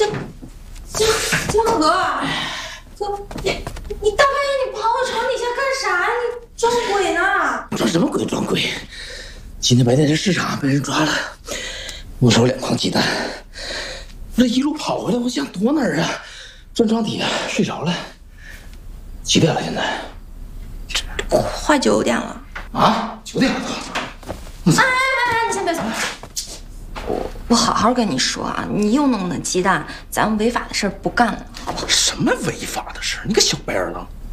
江河，哥，你大半夜你跑我床底下干啥呀？你撞鬼呢？ 撞什么鬼撞鬼？今天白天在市场被人抓了，没收2筐鸡蛋。我这一路跑回来，我想躲哪儿啊？钻床底下睡着了。几点了？现在？ 快9点了。 啊，9点了都。 哎，你先别走。我好好跟你说啊，你又弄那鸡蛋，咱们违法的事儿不干了，好不好？ 什么违法的事？你个小白眼狼！